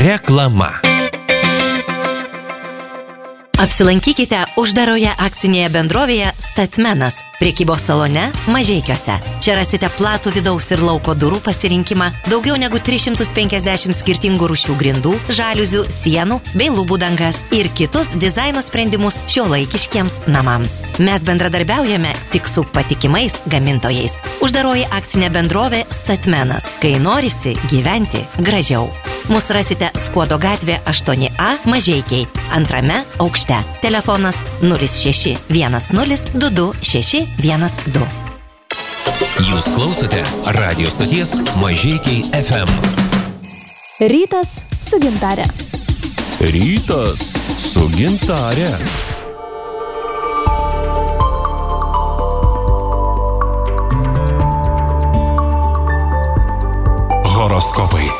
Reklama. Apsilankykite uždaroje akcinėje bendrovėje Statmenas, prekybos salone Mažeikiuose. Čia rasite platų vidaus ir lauko durų pasirinkimą, daugiau negu 350 skirtingų rūšių grindų, žaliuzių, sienų bei lubų dangas ir kitus dizaino sprendimus šiuolaikiškiems namams. Mes bendradarbiaujame tik su patikimais gamintojais. Uždaroji akcinė bendrovė Statmenas, kai norisi gyventi gražiau. Mus rasite Skuodo gatvė 8A Mažeikiai, antrame aukšte. Telefonas 0610226612. Jūs klausote radio stoties Mažeikiai FM. Rytas su Gintare. Rytas su Gintare. Horoskopai.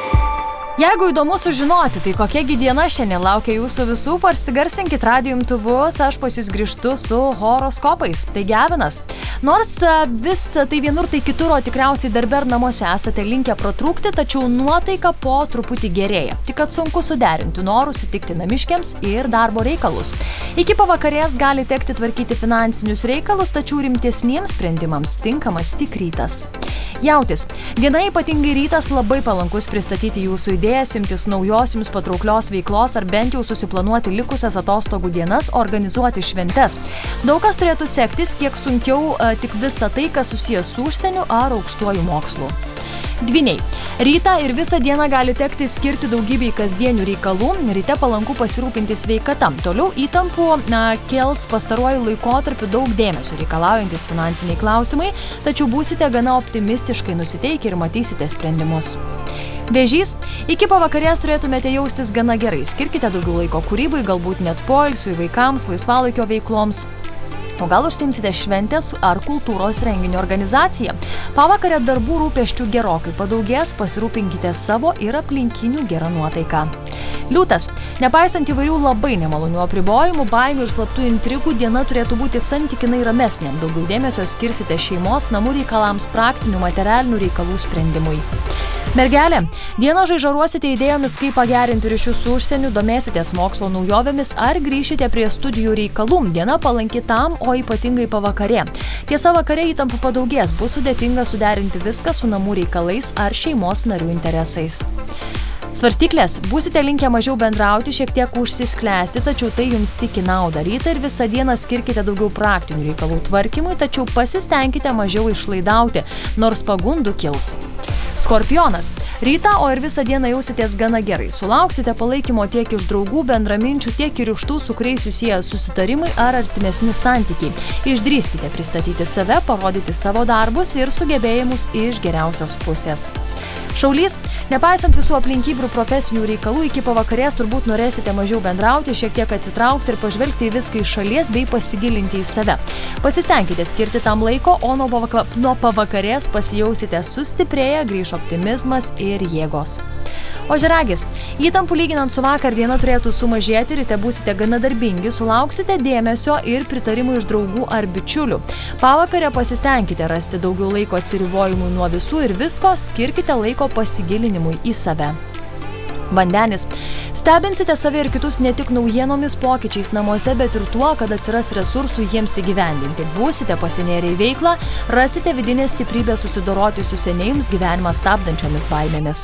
Jeigu įdomu sužinoti, tai kokiagi diena šiandien laukia jūsų visų, parsigarsinkit radijo imtuvus, aš pas jūs grįžtu su horoskopais. Taigi Avinas, nors vis tai vienur tai kitur, o tikriausiai darbe ar namuose esate linkę pratrūkti, tačiau nuotaika po truputį gerėja. Tik kad sunku suderinti norus įtikti namiškiams ir darbo reikalus. Iki pavakarės gali tekti tvarkyti finansinius reikalus, tačiau rimtesniems sprendimams tinkamas tik rytas. Jautis, diena ypatingai rytas labai palankus pristatyti jūsų idėjas, imtis naujos jums patrauklios veiklos ar bent jau susiplanuoti likusias atostogų dienas, organizuoti šventes. Daug kas turėtų sektis, kiek sunkiau tik visa tai, kas susijęs su užsieniu ar aukštuoju mokslu. Dvyniai. Rytą ir visą dieną gali tekti skirti daugybei kasdienių reikalų, ryte palanku pasirūpinti sveikata. Toliau įtampų kels pastaruoju laikotarpiu daug dėmesio reikalaujantis finansiniai klausimai, tačiau būsite gana optimistiškai nusiteikę ir matysite sprendimus. Vėžys, iki pavakarės turėtumėte jaustis gana gerai. Skirkite daugiau laiko kūrybai, galbūt net poilsiui, vaikams, laisvalaikio veikloms. O gal užsiimsite šventės ar kultūros renginio organizaciją. Pavakarę darbų rūpesčių gerokai padaugės, pasirūpinkite savo ir aplinkinių gerą nuotaiką. Liūtas, nepaisant įvairių labai nemalonių apribojimų, baimių ir slaptų intrigų, diena turėtų būti santykinai ramesnė. Daugiau dėmesio skirsite šeimos, namų reikalams, praktinių materialinių reikalų sprendimui. Mergelė, dieną žaižaruosite idėjomis, kaip pagerinti ryšius su užsieniu, domėsitės mokslo naujovėmis ar grįšite prie studijų reikalų. Diena palanki tam, o ypatingai pavakarė. Tiesa, vakare įtampų padaugės, bus sudėtinga suderinti viską su namų reikalais ar šeimos narių interesais. Svarstyklės, būsite linkę mažiau bendrauti, šiek tiek užsisklęsti, tačiau tai jums tik į naudą. Rytą ir visą dieną skirkite daugiau praktinių reikalų tvarkymui, tačiau pasistengkite mažiau išlaidauti, nors pagundų kils. Skorpionas. Rytą, o ir visą dieną jausitės gana gerai. Sulauksite palaikymo tiek iš draugų, bendraminčių, tiek ir iš tų, su kuriais susiję susitarimai ar artimesni santykiai. Išdrįskite pristatyti save, parodyti savo darbus ir sugebėjimus iš geriausios pusės. Šaulys, nepaisant visų aplinkybių ir profesinių reikalų, iki pavakarės turbūt norėsite mažiau bendrauti, šiek tiek atsitraukti ir pažvelgti į viską iš šalies bei pasigilinti į save. Pasistengkite skirti tam laiko, o nuo pavakarės pasijausite sustiprėję, grįš optimizmas ir jėgos. Ožiaragis, įtampų lyginant su vakar diena turėtų sumažėti, ryte būsite gana darbingi, sulauksite dėmesio ir pritarimų iš draugų ar bičiulių. Pavakarę pasistengkite rasti daugiau laiko atsiribojimui nuo visų ir visko, skirkite laiko pasigilinimui į save. Vandenis. Stebinsite save ir kitus ne tik naujienomis, pokyčiais namuose, bet ir tuo, kad atsiras resursų jiems įgyvendinti. Būsite pasinėrę į veiklą, rasite vidinę stiprybę susidoroti su senėjums gyvenimą stabdančiomis baimėmis.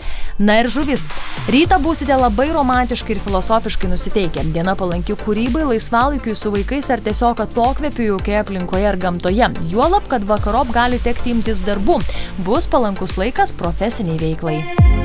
Na ir žuvis. Rytą būsite labai romantiškai ir filosofiškai nusiteikę. Diena palanki kūrybai, laisvalaikiui su vaikais ar tiesiog atokvėpiui jaukioje aplinkoje ar gamtoje. Juolab, kad vakarop gali tekti imtis darbų. Bus palankus laikas profesiniai veiklai.